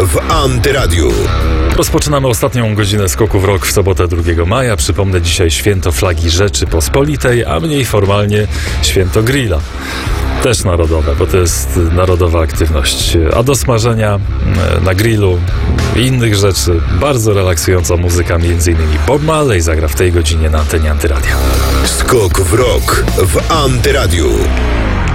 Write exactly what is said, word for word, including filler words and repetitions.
w Antyradiu. Rozpoczynamy ostatnią godzinę Skoku w Rok w sobotę drugiego maja. Przypomnę, dzisiaj święto flagi Rzeczypospolitej, a mniej formalnie święto grilla. Też narodowe, bo to jest narodowa aktywność. A do smażenia na grillu i innych rzeczy bardzo relaksująca muzyka, między innymi Bob Marley zagra w tej godzinie na antenie Antyradia. Skok w Rok w Antyradiu.